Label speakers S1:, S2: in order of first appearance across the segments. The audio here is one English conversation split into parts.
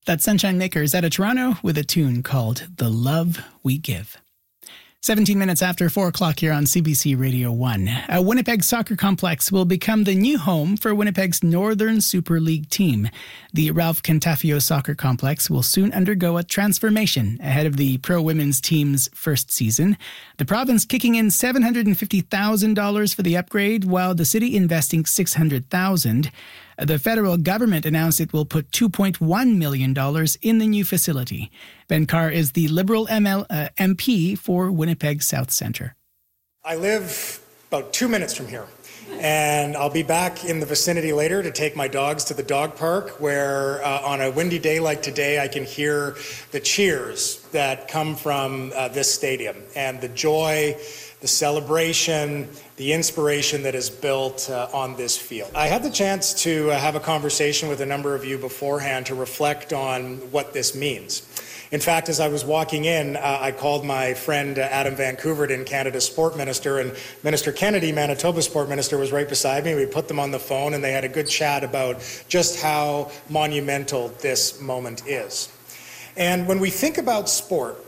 S1: That's Sunshine Makers out of Toronto with a tune called The Love We Give. 17 minutes after 4 o'clock here on CBC Radio 1. A Winnipeg soccer complex will become the new home for Winnipeg's Northern Super League team. The Ralph Cantafio Soccer Complex will soon undergo a transformation ahead of the pro women's team's first season. The province kicking in $750,000 for the upgrade, while the city investing $600,000. The federal government announced it will put $2.1 million in the new facility. Ben Carr is the Liberal MP for Winnipeg South Centre.
S2: I live about 2 minutes from here, and I'll be back in the vicinity later to take my dogs to the dog park, where on a windy day like today, I can hear the cheers that come from this stadium and the joy, the celebration, the inspiration that is built on this field. I had the chance to have a conversation with a number of you beforehand to reflect on what this means. In fact, as I was walking in, I called my friend Adam Van Koeverden, Canada's Sport Minister, and Minister Kennedy, Manitoba's Sport Minister, was right beside me. We put them on the phone and they had a good chat about just how monumental this moment is. And when we think about sport,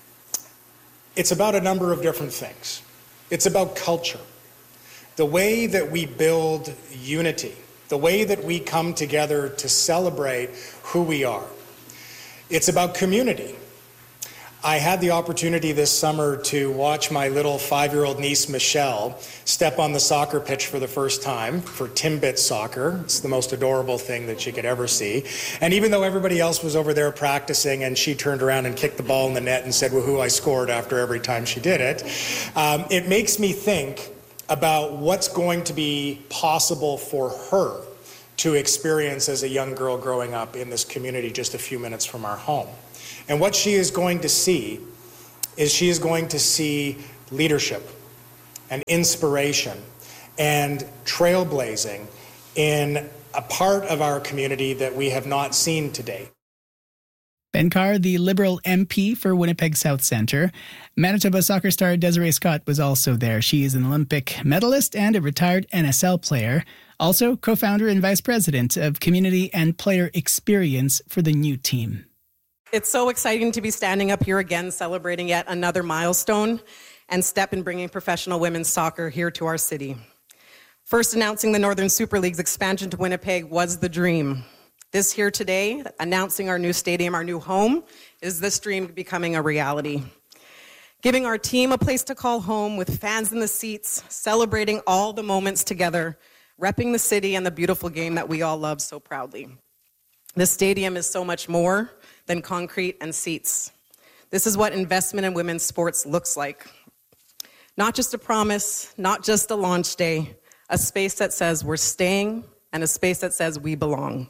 S2: it's about a number of different things. It's about culture, the way that we build unity, the way that we come together to celebrate who we are. It's about community. I had the opportunity this summer to watch my little 5-year-old niece, Michelle, step on the soccer pitch for the first time for Timbit soccer. It's the most adorable thing that you could ever see. And even though everybody else was over there practicing and she turned around and kicked the ball in the net and said, woohoo, I scored after every time she did it, it makes me think about what's going to be possible for her to experience as a young girl growing up in this community just a few minutes from our home. And what she is going to see is she is going to see leadership and inspiration and trailblazing in a part of our community that we have not seen to date.
S1: Ben Carr, the Liberal MP for Winnipeg South Centre. Manitoba soccer star Desiree Scott was also there. She is an Olympic medalist and a retired NSL player. Also co-founder and vice president of Community and Player Experience for the new team.
S3: It's so exciting to be standing up here again, celebrating yet another milestone and step in bringing professional women's soccer here to our city. First announcing the Northern Super League's expansion to Winnipeg was the dream. This here today, announcing our new stadium, our new home, is this dream becoming a reality. Giving our team a place to call home with fans in the seats, celebrating all the moments together, repping the city and the beautiful game that we all love so proudly. This stadium is so much more than concrete and seats. This is what investment in women's sports looks like. Not just a promise, not just a launch day, a space that says we're staying and a space that says we belong.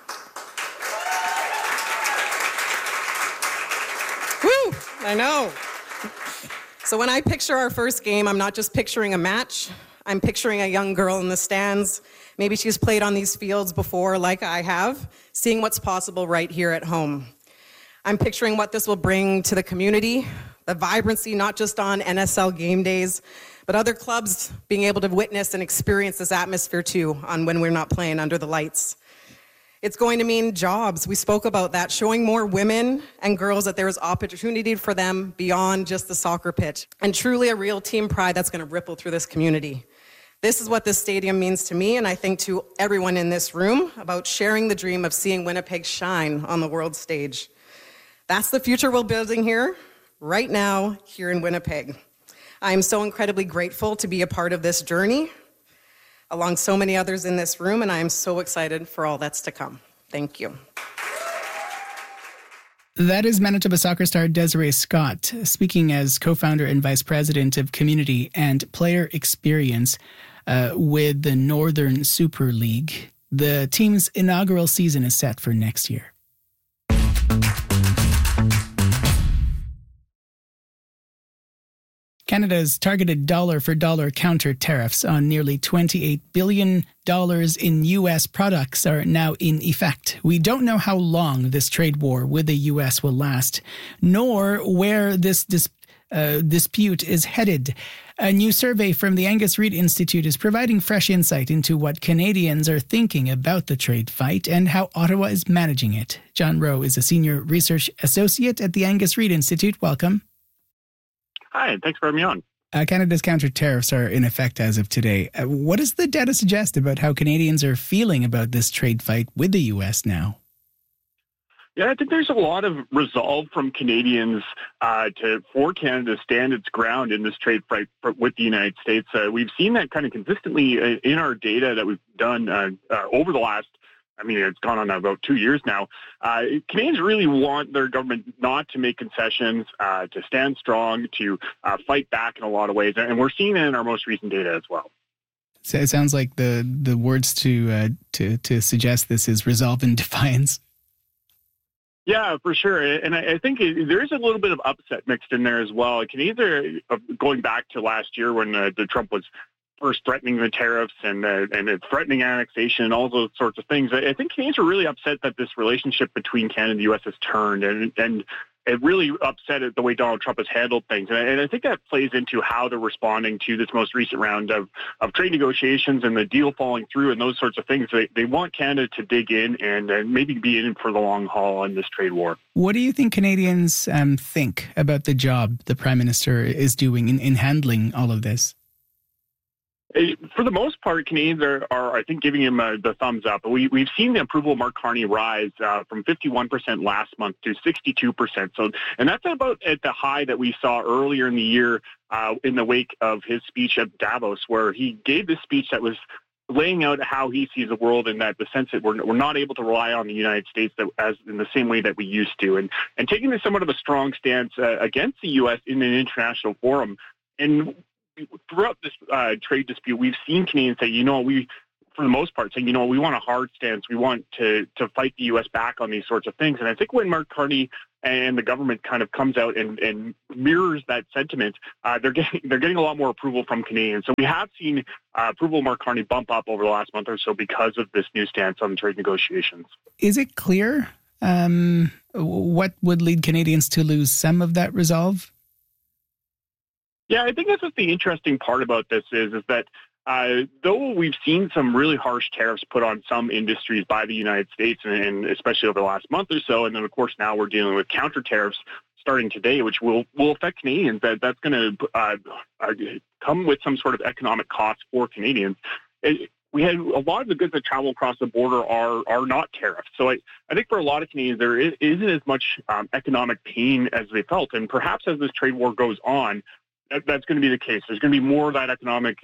S3: Woo, I know. So when I picture our first game, I'm not just picturing a match, I'm picturing a young girl in the stands. Maybe she's played on these fields before like I have, seeing what's possible right here at home. I'm picturing what this will bring to the community, the vibrancy not just on NSL game days, but other clubs being able to witness and experience this atmosphere too on when we're not playing under the lights. It's going to mean jobs. We spoke about that, showing more women and girls that there is opportunity for them beyond just the soccer pitch, and truly a real team pride that's going to ripple through this community. This is what this stadium means to me, and I think to everyone in this room, about sharing the dream of seeing Winnipeg shine on the world stage. That's the future we're building here, right now, here in Winnipeg. I am so incredibly grateful to be a part of this journey, along so many others in this room, and I am so excited for all that's to come. Thank you.
S1: That is Manitoba soccer star Desiree Scott, speaking as co-founder and vice president of Community and Player Experience with the Northern Super League. The team's inaugural season is set for next year. Canada's targeted dollar-for-dollar counter tariffs on nearly $28 billion in U.S. products are now in effect. We don't know how long this trade war with the U.S. will last, nor where this dispute is headed. A new survey from the Angus Reid Institute is providing fresh insight into what Canadians are thinking about the trade fight and how Ottawa is managing it. John Rowe is a senior research associate at the Angus Reid Institute. Welcome.
S4: Hi, thanks for having me on.
S1: Canada's counter tariffs are in effect as of today. What does the data suggest about how Canadians are feeling about this trade fight with the U.S. now?
S4: Yeah, I think there's a lot of resolve from Canadians for Canada to stand its ground in this trade fight with the United States. We've seen that kind of consistently in our data that we've done over the last, it's gone on about 2 years now. Canadians really want their government not to make concessions, to stand strong, to fight back in a lot of ways. And we're seeing it in our most recent data as well.
S1: So it sounds like the words to suggest this is resolve and defiance.
S4: Yeah, for sure. And I think there is a little bit of upset mixed in there as well. Canadians are going back to last year when Trump was first threatening the tariffs and threatening annexation and all those sorts of things. I think Canadians are really upset that this relationship between Canada and the U.S. has turned, and it really upset at the way Donald Trump has handled things. And I think that plays into how they're responding to this most recent round of trade negotiations and the deal falling through and those sorts of things. They want Canada to dig in and maybe be in for the long haul on this trade war.
S1: What do you think Canadians think about the job the Prime Minister is doing in handling all of this?
S4: For the most part, Canadians are I think, giving him the thumbs up. We've seen the approval of Mark Carney rise from 51% last month to 62%. So, and that's about at the high that we saw earlier in the year in the wake of his speech at Davos, where he gave this speech that was laying out how he sees the world, and that the sense that we're not able to rely on the United States as in the same way that we used to, and taking somewhat of a strong stance against the U.S. in an international forum. And throughout this trade dispute, we've seen Canadians say, for the most part, saying, we want a hard stance. We want to fight the U.S. back on these sorts of things. And I think when Mark Carney and the government kind of comes out and mirrors that sentiment, they're getting a lot more approval from Canadians. So we have seen approval of Mark Carney bump up over the last month or so because of this new stance on trade negotiations.
S1: Is it clear what would lead Canadians to lose some of that resolve?
S4: Yeah, I think that's what the interesting part about this is that though we've seen some really harsh tariffs put on some industries by the United States, and especially over the last month or so, and then, of course, now we're dealing with counter tariffs starting today, which will affect Canadians, that's going to come with some sort of economic cost for Canadians. We had a lot of the goods that travel across the border are not tariffed. So I think for a lot of Canadians, there isn't as much economic pain as they felt. And perhaps as this trade war goes on, that's going to be the case. There's going to be more of that economic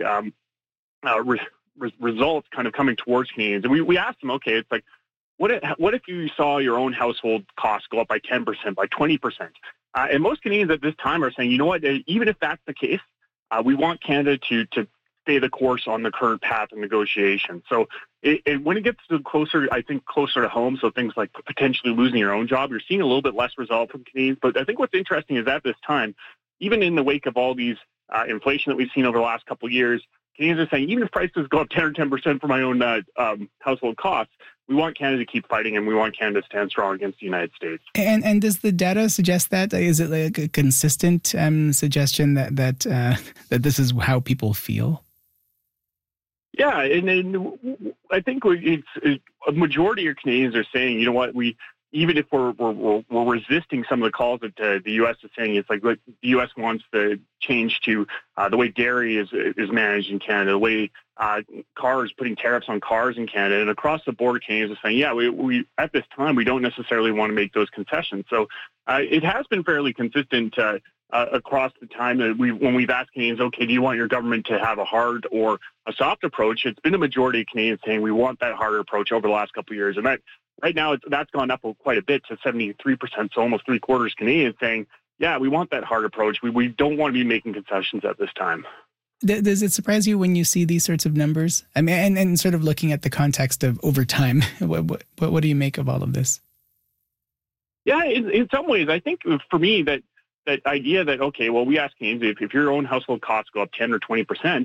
S4: results kind of coming towards Canadians. And we asked them, okay, it's like, what if you saw your own household costs go up by 10%, by 20%? And most Canadians at this time are saying, you know what, even if that's the case, we want Canada to stay the course on the current path of negotiation. So when it gets closer to home, so things like potentially losing your own job, you're seeing a little bit less resolve from Canadians. But I think what's interesting is at this time, even in the wake of all these inflation that we've seen over the last couple of years, Canadians are saying, even if prices go up 10 or 10% for my own household costs, we want Canada to keep fighting, and we want Canada to stand strong against the United States. And
S1: does the data suggest that? Is it like a consistent suggestion that this is how people feel?
S4: Yeah, and I think it's a majority of Canadians are saying, you know what, even if we're resisting some of the calls that the U.S. is saying, it's like, look, the U.S. wants to change to the way dairy is managed in Canada, the way putting tariffs on cars in Canada, and across the board, Canadians are saying, yeah, we at this time we don't necessarily want to make those concessions. So it has been fairly consistent across the time that when we've asked Canadians, okay, do you want your government to have a hard or a soft approach? It's been a majority of Canadians saying we want that harder approach over the last couple of years, and that. Right now, that's gone up quite a bit to 73%, so almost three-quarters Canadians saying, yeah, we want that hard approach. We don't want to be making concessions at this time.
S1: Does it surprise you when you see these sorts of numbers? I mean, and sort of looking at the context of over time, what do you make of all of this?
S4: Yeah, in some ways, I think for me that idea that, okay, well, we ask Canadians if your own household costs go up 10 or 20%,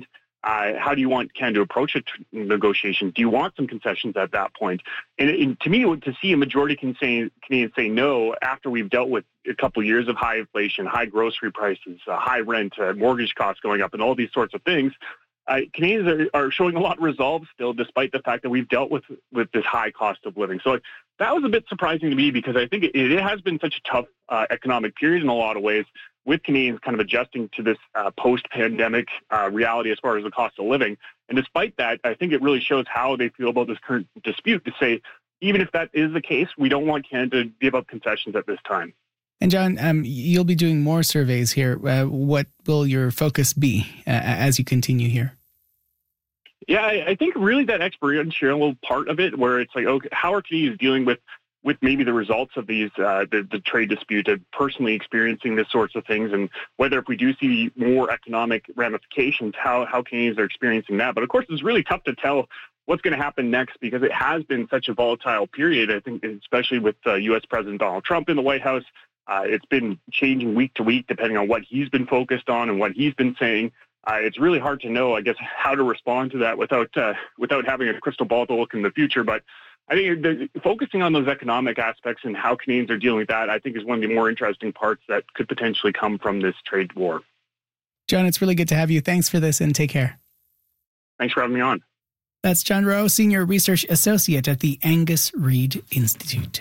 S4: how do you want Canada to approach a negotiation? Do you want some concessions at that point? And to me, to see a majority of Canadians say no after we've dealt with a couple of years of high inflation, high grocery prices, high rent, mortgage costs going up, and all these sorts of things, Canadians are showing a lot of resolve still, despite the fact that we've dealt with this high cost of living. So that was a bit surprising to me, because I think it has been such a tough economic period in a lot of ways, with Canadians kind of adjusting to this post-pandemic reality as far as the cost of living. And despite that, I think it really shows how they feel about this current dispute, to say, even if that is the case, we don't want Canada to give up concessions at this time.
S1: And John, you'll be doing more surveys here. What will your focus be as you continue here?
S4: Yeah, I think really that experiential part of it, where it's like, okay, how are Canadians dealing with maybe the results of these the trade dispute, and personally experiencing this sorts of things, and whether if we do see more economic ramifications, how Canadians are experiencing that. But of course, it's really tough to tell what's going to happen next, because it has been such a volatile period. I think, especially with U.S. President Donald Trump in the White House, it's been changing week to week depending on what he's been focused on and what he's been saying. It's really hard to know, I guess, how to respond to that without having a crystal ball to look in the future. But I think focusing on those economic aspects and how Canadians are dealing with that, I think, is one of the more interesting parts that could potentially come from this trade war.
S1: John, it's really good to have you. Thanks for this, and take care.
S4: Thanks for having me on.
S1: That's John Rowe, Senior Research Associate at the Angus Reid Institute.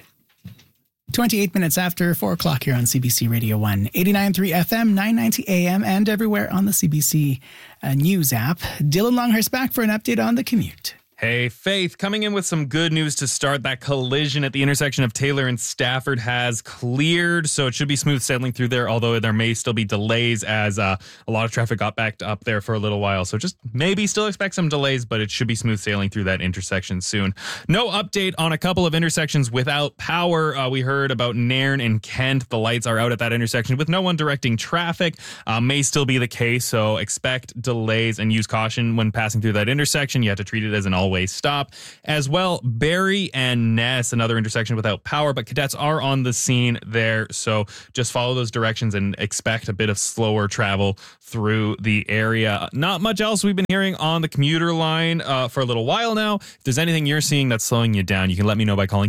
S1: 28 minutes after 4 o'clock here on CBC Radio 1, 89.3 FM, 990 AM, and everywhere on the CBC News app. Dylan Longhurst back for an update on the commute.
S5: Hey, Faith, coming in with some good news to start. That collision at the intersection of Taylor and Stafford has cleared, so it should be smooth sailing through there, although there may still be delays as a lot of traffic got backed up there for a little while. So just maybe still expect some delays, but it should be smooth sailing through that intersection soon. No update on a couple of intersections without power. We heard about Nairn and Kent. The lights are out at that intersection with no one directing traffic. May still be the case, so expect delays and use caution when passing through that intersection. You have to treat it as an all-way stop. As well, Barrie and Ness, another intersection without power, but cadets are on the scene there, so just follow those directions and expect a bit of slower travel through the area. Not much else we've been hearing on the commuter line for a little while now. If there's anything you're seeing that's slowing you down, you can let me know by calling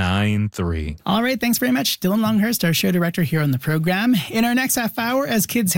S5: 204-788-3093.
S1: All right, thanks very much, Dylan Longhurst, our show director here on the program. In our next half hour, as kids